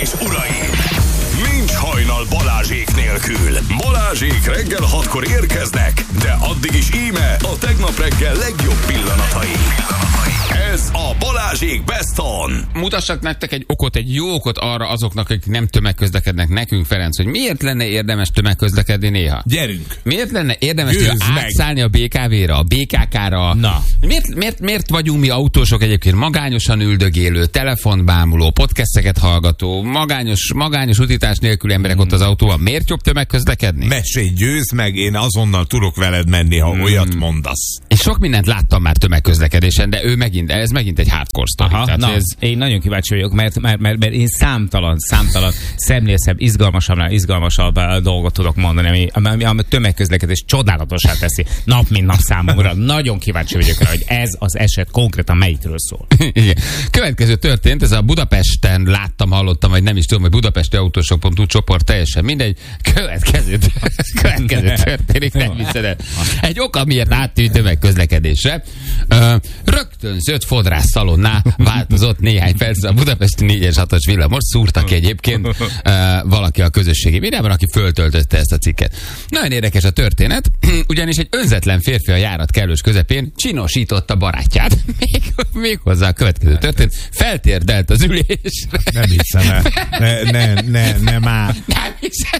és uraim! Nincs hajnal Balázsék nélkül. Balázsék reggel 6-kor érkeznek, de addig is íme a tegnap reggel legjobb pillanatai. Ez a Balázsék Best On. Mutassak nektek egy jó okot arra azoknak, akik nem tömegközlekednek, nekünk, Ferenc, hogy miért lenne érdemes tömegközlekedni néha? Gyerünk! Miért lenne érdemes átszállni a BKV-ra, a BKK-ra? Na. Miért vagyunk mi autósok egyébként magányosan üldögélő, telefonbámuló, podcasteket hallgató, magányos utítás nélkül emberek ott az autóban? Miért jobb tömegközlekedni? Mesélj, győzd meg, én azonnal tudok veled menni, ha olyat mondasz. És sok mindent láttam már tömegközlekedésen, de ez megint egy hardcore sztori. Én nagyon kíváncsi vagyok, mert én számtalan szemlészebb, izgalmasabb dolgot tudok mondani, ami a tömegközlekedés csodálatossá teszi nap mint nap számomra. Nagyon kíváncsi vagyok rá, hogy ez az eset konkrétan melyikről szól. Igen. Következő történt, ez a Budapesten hallottam, vagy nem is tudom, hogy budapesti autósok.hu csoport, teljesen mindegy. Következő történik, nem hiszed el. Egy oka, miért áttűnt tömegközlekedésre. Rögtön 5 fodrász szalonná változott néhány perc a budapesti 4-es 6-os villamos. Szúrtak ki egyébként valaki a közösségi médiában, aki föltöltötte ezt a cikket. Nagyon érdekes a történet, ugyanis egy önzetlen férfi a járat kellős közepén csinosította barátját. Még hozzá a következő történet. Feltérdelt az ülésre. Nem hiszem el. Ne már. Nem hiszem.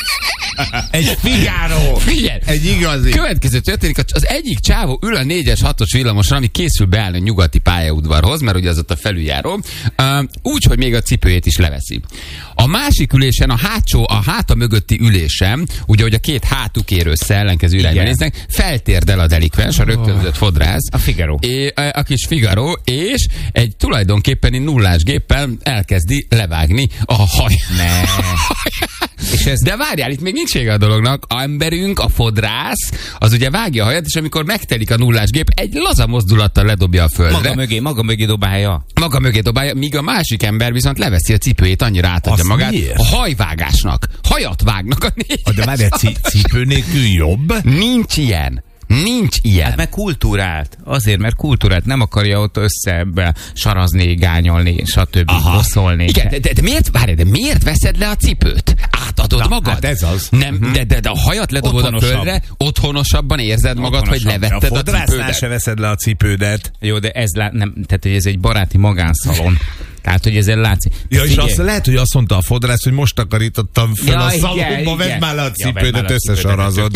Egy Figaro. Figyelj. Egy igazi. Következő történik, az egyik csávó ül a 4-es 6-os villamoson, ami készül beállni a nyugati pályaudvarhoz, mert ugye az ott a felüljáró, úgy, hogy még a cipőjét is leveszi. A másik ülésen, a háta mögötti ülésen, ugye, hogy a két hátuk ér össze, ellenkező irányba néznek, feltérdel a delikvens, a rögtönzött fodrász. A Figaro. A kis Figaro, és egy tulajdonképpeni nullás géppel elkezdi levágni a haj. De várjál, itt még nincs vége a dolognak. A emberünk, a fodrász, az ugye vágja a hajat, és amikor megtelik a nullás gép, egy laza mozdulattal ledobja a földre. Maga mögé dobálja. Míg a másik ember viszont leveszi a cipőjét, annyira átadja magát. Miért? A hajvágásnak. Hajat vágnak a 4-es. De várj, cipő nélkül jobb? Nincs ilyen. Hát meg kultúrált. Azért, mert kultúrált. Nem akarja ott összebe sarazni, gányolni, stb. Bosszolni. Igen, de miért veszed le a cipőt? Átadod magad? Hát ez az. Nem, de a hajat ledobod a földre, otthonosabban érzed magad, hogy levetted a cipődet. Se veszed le a cipődet. Jó, de tehát, hogy ez egy baráti magánszalon. Tehát, hogy ezzel látszik. Ja, és lehet, hogy azt mondta a fodrász, hogy most takarítottam fel a szalomba, vedd már le a cipődet, összesarazod.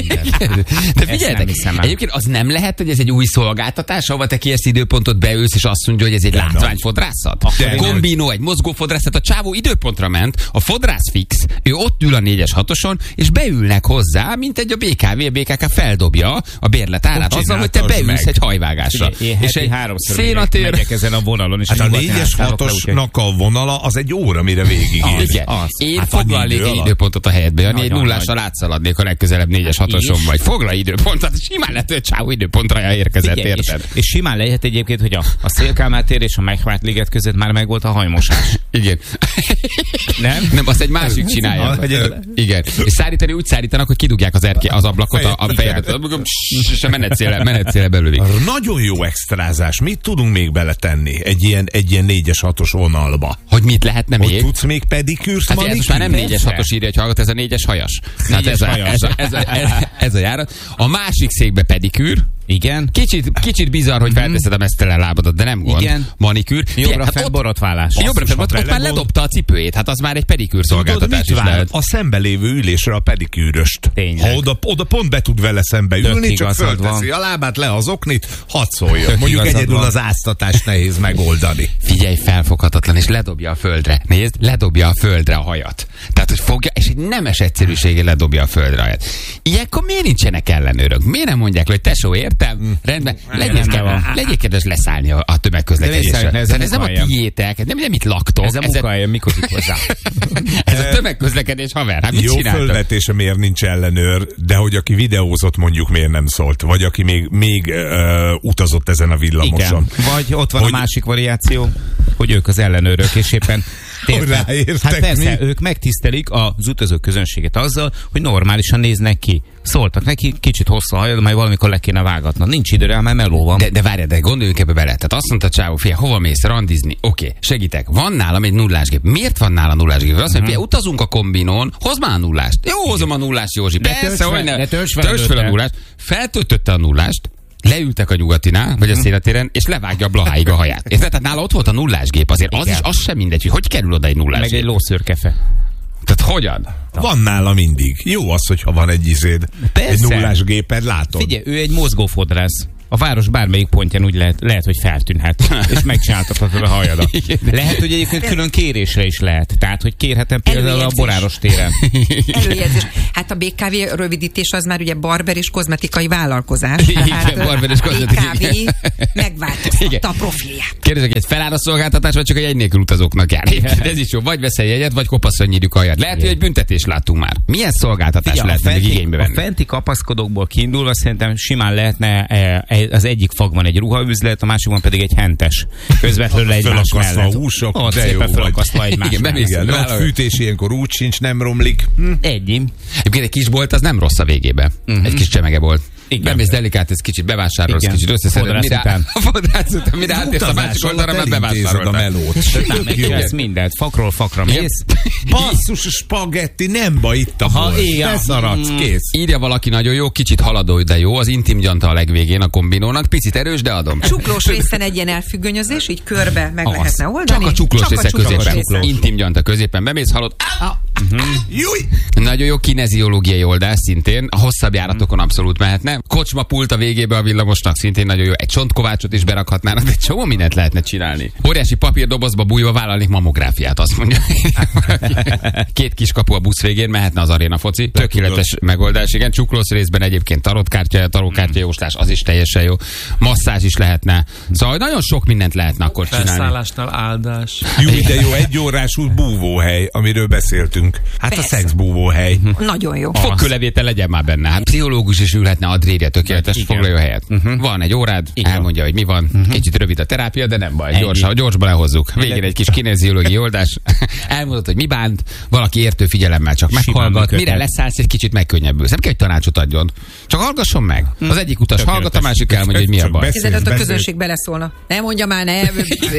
De figyeljetek, egyébként az nem lehet, hogy ez egy új szolgáltatás, ahova te kérsz időpontot, beülsz, és azt mondja, hogy ez egy látványfodrászat. Kombinó, egy mozgó fodrászat, a csávó időpontra ment, a fodrász fix, ő ott ül a 4-es 6-oson, és beülnek hozzá, mint egy a BKV, a BKK feldobja a bérletárát azzal, hogy te beülsz egy hajvágásra. És egy szénatér megyek ezen a vonalon, és a 4-es 6-osnak a vonala az egy óra, mire végigér. Én foglalnék egy időpontot a helyedbe, Jani, egy nullással átszaladnék a legközelebb 4-es 6-oson vagy. Foglalj időpontot, simán lehet, hogy a csávó időpontra érkezett, érted? És simán lehet egyébként, hogy a Szél-Kálmán tér és a Megvárt liget között már megvolt a hajmosás. Igen. Nem, azt egy másik csinálja. Igen. És szárítani úgy szárítanak, hogy kidugják az ablakot, a fejedet, és a menetszéle belülik. Nagyon jó extrázás. Mit tudunk még beletenni egy ilyen 4-es 6-os vonalba? Hogy mit lehetne még? Hogy tudsz még pedikűrt manikűrt? Hát ez már nem 4-es 6-os írja, hogy hallgat, ez a 4-es hajas. Tehát ez a járat. A másik székbe pedikűr. Igen. Kicsit bizarr, hogy felteszed a mesztelen lábadat, de nem gond. Igen. Manikűr. Jobbra fel borotválás. Ott már ledobta a cipőjét, hát az már egy pedikűr szolgáltatás is lehet. A szembelévő ülésre a pedikűröst. Tényleg. Ha oda pont be tud vele szembe ülni, csak fölteszi a lábát, le az oknit, hadd szóljon. Mondjuk egyedül az áztatást nehéz megoldani. Figyelj, felfoghatatlan, és ledobja a földre. Nézd, ledobja a földre a hajat. Tehát, hogy fogja, és egy nemes egyszerűséggel ledobja a földre a hajat. Ilyenkor miért nincsenek ellenőrök? Miért nem mondják, hogy tesó, értem? Rendben, legyél kedves leszállni a tömegközlekedésre. Ez nem a tiétek, nem itt laktok. Ez a munkahelyem, mikor itt hozzá? Ez a tömegközlekedés, haver. Hát jó fölvetése, miért nincs ellenőr, de hogy aki videózott, mondjuk miért nem szólt? Vagy aki még utazott ezen a villamoson. Igen. Vagy ott van a másik variáció, hogy ők az ellenőrök, és éppen hát persze, ők megtisztelik az utazó közönséget azzal, hogy normálisan néznek ki. Szóltak neki, kicsit hosszú hajad, majd valamikor le kéne vágatnod. Nincs idő rá, mert meló van. De várj, de gondoljunk ebbe bele. Tehát azt mondta csávó, fia, hova mész randizni? Oké, segítek. Van nálam egy nullásgép. Miért van nála nullásgép? Azt mondja, fia, utazunk a kombinón, hozd már a nullást. Jó, hozom a nullást, Józsi. Persze, hogy ne. Tölts fel a nullást. Feltöltötte a nullást, leültek a Nyugatinál, vagy a Szénatéren, és levágja a Blaháig a haját. Érted? Tehát nála ott volt a nullásgép, azért az is, az sem mindegy, hogy kerül oda egy nullásgép. Meg egy lószőrkefe. Tehát hogyan? Van nála mindig. Jó az, hogyha van egy izéd. Persze. Egy nullás géped, látod? Figyelj, ő egy mozgófodrász. A város bármelyik pontján úgy lehet, hogy feltűnhet, és megcsináltathatod a hajadat. Lehet, hogy egyébként külön kérésre is lehet. Tehát, hogy kérhetem például a Boráros téren. Előjegyzés. Hát a BKV rövidítés az már ugye barber és kozmetikai vállalkozás. Igen, barber és kozmetikai. BKV megváltoztatta a profilját. Kérdezek, egy felára szolgáltatás, vagy csak egy nélkül utazóknak jár? Ez is jó. Vagy veszel jegyet, vagy kopaszra nyírjuk a hajat. Lehet, hogy egy büntetést láttunk már. Milyen szolgáltatás lehet még igénybe venni? A fenti kapaszkodókból kiindulva szerintem simán lehetne az egyik fagban egy ruhaüzlet, a másikban pedig egy hentes. Közvetlenül egymás mellett. A húsok, ott de jó szépen vagy. felakasztva egymás mellett. Igen, a fűtés ilyenkor úgy sincs, nem romlik. Ennyi. Egyébként egy kis bolt az nem rossz a végébe. Egy kis csemege bolt. Igen. Bemész delikát, ez kicsit bevásárolsz, Igen. kicsit összeszeded. Fodrász után. Mire átérsz a másik oldalra, mert bevásároltad. a melót. Nem, megcsinálsz mindent. Fakról fakra mész. Basszus, spagetti, nem baj, itt a bor. Beszaradsz, kész. Írja valaki nagyon jó, kicsit haladó, de jó. Az intim gyanta a legvégén a kombinónak. Picit erős, de adom. Csuklós részen egy ilyen elfüggönyözés, így körbe meg lehetne oldani. Csak a csuklós része középen. részen. Intim gyanta középen. Bemész, halott. Júj! Nagyon jó kineziológiai oldás szintén. A hosszabb járatokon abszolút mehetne. Kocsmapult a végébe a villamosnak szintén nagyon jó. Egy csontkovácsot is berakhatnának, de egy csomó mindent lehetne csinálni. Óriási papírdobozba bújva vállalnék mamográfiát, azt mondja. Két kis kapu a busz végén, mehetne az aréna foci. Tökéletes megoldás. Igen, csuklós részben egyébként tarotkártya jóslás, az is teljesen jó. Masszázs is lehetne. Szóval nagyon sok mindent lehetne akkor csinálni. Felszállásnál áldás. Jó, de jó, egy órású búvóhely, amiről beszéltünk. Hát Persze. a szexbúvóhely. Nagyon jó. Fogkőlevétel legyen már benne. Hát pszichológus is ülhetne, Adréria tökéletes, foglalja helyet. Van egy órád, elmondja, hogy mi van. Kicsit rövid a terápia, de nem baj. Gyorsban lehozzuk. Végén egy kis kineziológiai oldás. Elmondod, hogy mi bánt, valaki értő figyelemmel csak meghallgat. Mire leszállsz, egy kicsit megkönnyebbülsz. Nem kell, hogy tanácsot adjon. Csak hallgasson meg. Az egyik utas hallgat, a másik elmondja, hogy mi a baj. Képzeld, a közönség beleszólna. Ne mondja már, ne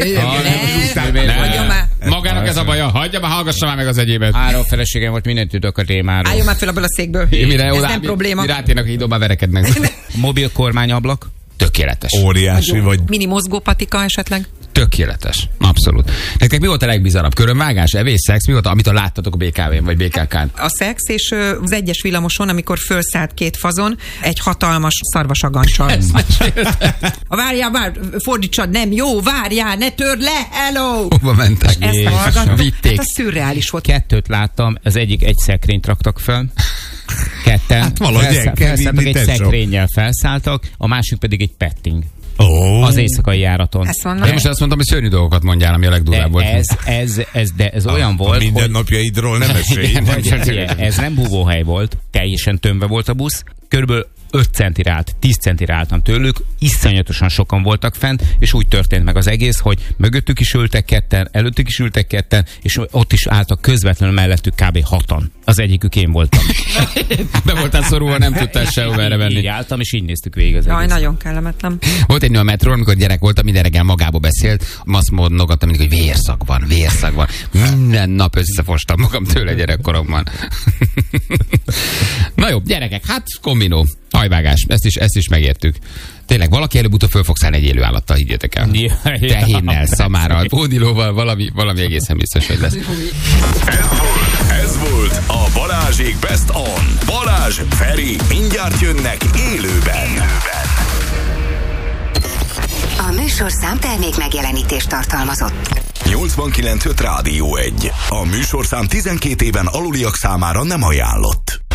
mondja már. Magának ez a baja. Hagyja már, hallgassa már meg az egyébet. Három feleségem volt, mindent tudok a témáról. Álljon már fel abból a székből. Ez nem probléma. Mire átérnek a hídon, már verekednek. Mobil kormányablak. Tökéletes. Óriási vagy. Mini mozgópatika esetleg? Tökéletes. Abszolút. Nektek mi volt a legbizarabb? Körömvágás, evés, szex? Mi volt, amit láttatok a BKV-n vagy BKK-n? A szex és az egyes villamoson, amikor fölszállt két fazon, egy hatalmas szarvasagancsal. Várjál, fordítsad, nem jó, várjál, ne törd le, hello! Hova mentek? Ezt hallgattam. Vitték. Hát a szürreális volt. Kettőt láttam, az egyik egy szekrényt raktak fel. Ketten. Hát valahogy el kell felszálltak, vinni, egy tesó. szekrényel felszálltak, a másik pedig egy petting. Ó. Az éjszakai járaton. Ezt mondom. De most azt mondtam, hogy szörnyű dolgokat mondjál, ami a legdurvább volt. Ez olyan volt, hogy mindennapjaidról nem esély. ez nem búvóhely volt, teljesen tömve volt a busz, körülbelül 5 centire állt, 10 centire álltam tőlük, iszonyatosan sokan voltak fent, és úgy történt meg az egész, hogy mögöttük is ültek ketten, előttük is ültek ketten, és ott is álltak közvetlenül mellettük kb. 6-an. Az egyikük én voltam. Be voltál szorulva, nem tudtál sehova erre venni. Így álltam, és így néztük végig az Jaj, egész. nagyon kellemetlen. Volt egy nő a metrón, amikor gyerek voltam, minden reggel magába beszélt, azt mondogattam mindig, hogy vérszag van. Minden nap összefostam magam tőle gyerekkoromban. Na jó, gyerekek, hát kombinó, hajvágás, ezt is megértük. Tényleg, valaki előbb-utóbb föl fog szállni egy élő állattal, higgyétek el. Tehénnel, szamárral, pódilóval, valami egészen biztos, hogy lesz. Ez volt a Balázsék Best On. Balázs, Feri, mindjárt jönnek élőben. A műsorszám termék megjelenítést tartalmazott. 89.5 Rádió 1. A műsorszám 12 éven aluliak számára nem ajánlott.